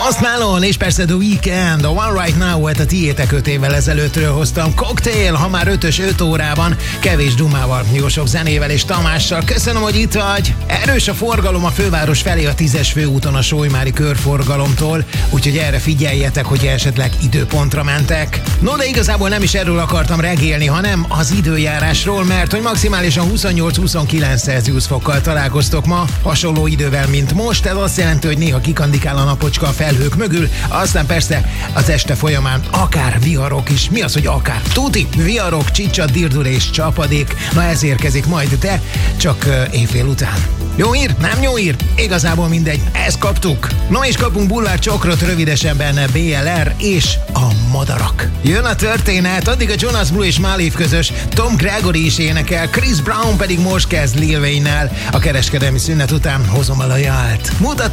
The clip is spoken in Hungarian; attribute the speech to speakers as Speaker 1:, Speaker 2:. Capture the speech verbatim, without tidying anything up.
Speaker 1: Post Malone és persze The Weeknd, a One Right Now-et a tiétek öt évvel ezelőttről hoztam. Cocktail, ha már ötös öt órában, kevés dumával, jó sok zenével és Tamással. Köszönöm, hogy itt vagy. Erős a forgalom a főváros felé a tízes főúton a Solymári körforgalomtól, úgyhogy erre figyeljetek, hogy esetleg időpontra mentek. No, de igazából nem is erről akartam regélni, hanem az időjárásról, mert hogy maximálisan huszonnyolc-huszonkilenc Celsius fokkal találkoztok ma, hasonló idővel, mint most. Ez azt jelenti, hogy néha kikandikál a napocska a felhők mögül, aztán persze az este folyamán akár viharok is. Mi az, hogy akár? Tuti, viharok, csicsa, dirdur és csapadék. Na ez érkezik majd, de csak uh, éjfél után. Jó ír? Nem jó ír? Igazából mindegy, ezt kaptuk. No és kapunk Bullard csokrot, rövidesen benne bé el er és a madarak. Jön a történet, addig a Jonas Blue és Málif közös, Tom Gregory is énekel, Chris Brown pedig most kezd Lil Wayne-nel. A kereskedelmi szünet után hozom el a járt. Mutatom